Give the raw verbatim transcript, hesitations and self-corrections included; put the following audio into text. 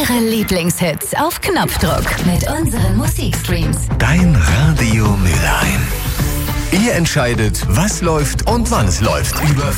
Eure Lieblingshits auf Knopfdruck mit unseren Musikstreams. Dein Radio Mülheim. Ihr entscheidet, was läuft und wann es läuft. Über